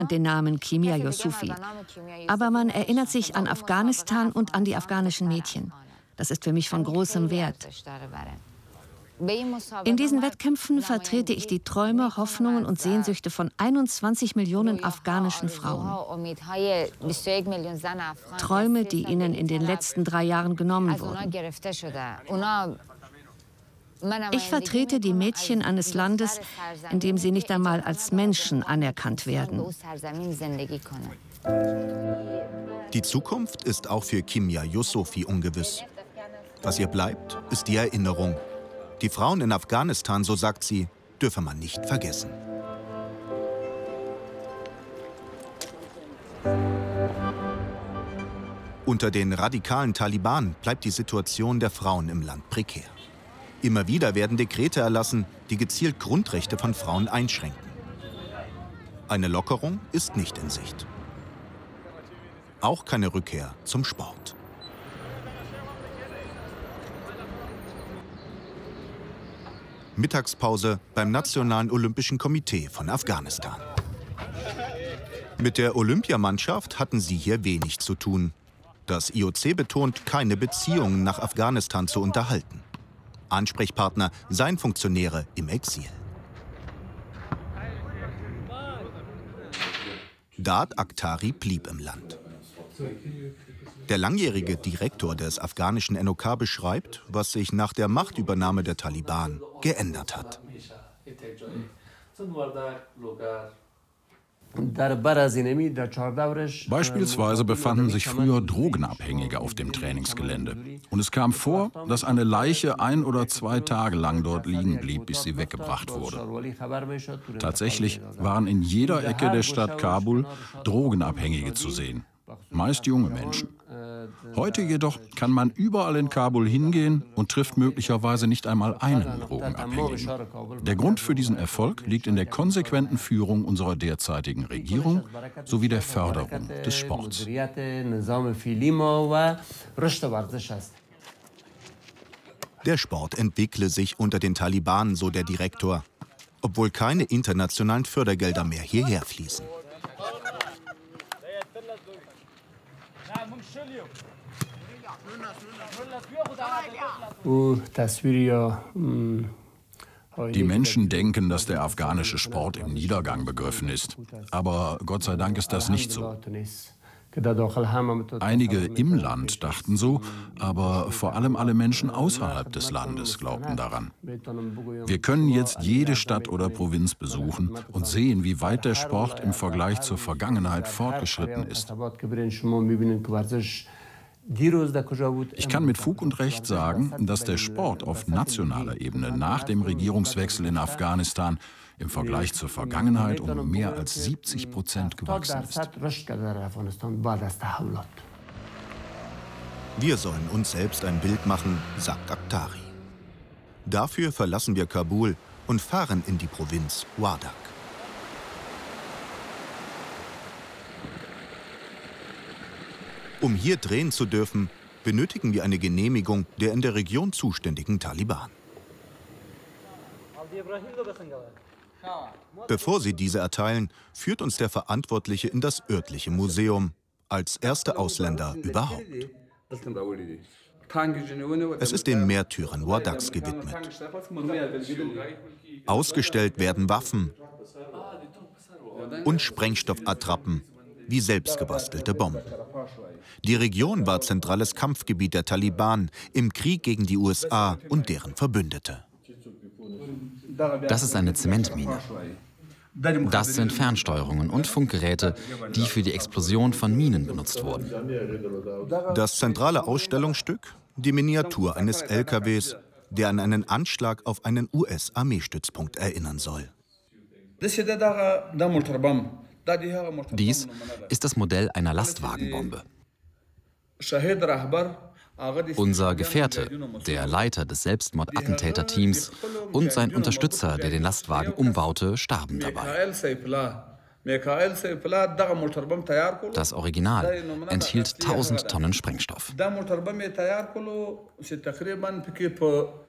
den Namen Kimia Yusufi. Aber man erinnert sich an Afghanistan und an die afghanischen Mädchen. Das ist für mich von großem Wert. In diesen Wettkämpfen vertrete ich die Träume, Hoffnungen und Sehnsüchte von 21 Millionen afghanischen Frauen. Träume, die ihnen in den letzten 3 Jahren genommen wurden. Ich vertrete die Mädchen eines Landes, in dem sie nicht einmal als Menschen anerkannt werden. Die Zukunft ist auch für Kimia Yusufi ungewiss. Was ihr bleibt, ist die Erinnerung. Die Frauen in Afghanistan, so sagt sie, dürfe man nicht vergessen. Unter den radikalen Taliban bleibt die Situation der Frauen im Land prekär. Immer wieder werden Dekrete erlassen, die gezielt Grundrechte von Frauen einschränken. Eine Lockerung ist nicht in Sicht. Auch keine Rückkehr zum Sport. Mittagspause beim Nationalen Olympischen Komitee von Afghanistan. Mit der Olympiamannschaft hatten sie hier wenig zu tun. Das IOC betont, keine Beziehungen nach Afghanistan zu unterhalten. Ansprechpartner seien Funktionäre im Exil. Daad Akhtari blieb im Land. Der langjährige Direktor des afghanischen NOK beschreibt, was sich nach der Machtübernahme der Taliban geändert hat. Beispielsweise befanden sich früher Drogenabhängige auf dem Trainingsgelände. Und es kam vor, dass eine Leiche 1 oder 2 Tage lang dort liegen blieb, bis sie weggebracht wurde. Tatsächlich waren in jeder Ecke der Stadt Kabul Drogenabhängige zu sehen. Meist junge Menschen. Heute jedoch kann man überall in Kabul hingehen und trifft möglicherweise nicht einmal einen Drogenabhängigen. Der Grund für diesen Erfolg liegt in der konsequenten Führung unserer derzeitigen Regierung sowie der Förderung des Sports. Der Sport entwickle sich unter den Taliban, so der Direktor, obwohl keine internationalen Fördergelder mehr hierher fließen. Die Menschen denken, dass der afghanische Sport im Niedergang begriffen ist. Aber Gott sei Dank ist das nicht so. Einige im Land dachten so, aber vor allem alle Menschen außerhalb des Landes glaubten daran. Wir können jetzt jede Stadt oder Provinz besuchen und sehen, wie weit der Sport im Vergleich zur Vergangenheit fortgeschritten ist. Ich kann mit Fug und Recht sagen, dass der Sport auf nationaler Ebene nach dem Regierungswechsel in Afghanistan im Vergleich zur Vergangenheit um mehr als 70% gewachsen ist. Wir sollen uns selbst ein Bild machen, sagt Akhtari. Dafür verlassen wir Kabul und fahren in die Provinz Wardak. Um hier drehen zu dürfen, benötigen wir eine Genehmigung der in der Region zuständigen Taliban. Bevor sie diese erteilen, führt uns der Verantwortliche in das örtliche Museum, als erster Ausländer überhaupt. Es ist den Märtyrern Wardaks gewidmet. Ausgestellt werden Waffen und Sprengstoffattrappen wie selbstgebastelte Bomben. Die Region war zentrales Kampfgebiet der Taliban im Krieg gegen die USA und deren Verbündete. Das ist eine Zementmine. Das sind Fernsteuerungen und Funkgeräte, die für die Explosion von Minen benutzt wurden. Das zentrale Ausstellungsstück, die Miniatur eines LKWs, der an einen Anschlag auf einen US-Armeestützpunkt erinnern soll. Dies ist das Modell einer Lastwagenbombe. Unser Gefährte, der Leiter des Selbstmordattentäterteams und sein Unterstützer, der den Lastwagen umbaute, starben dabei. Das Original enthielt 1000 Tonnen Sprengstoff.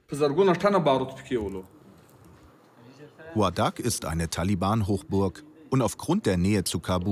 Wardak ist eine Taliban-Hochburg, und aufgrund der Nähe zu Kabul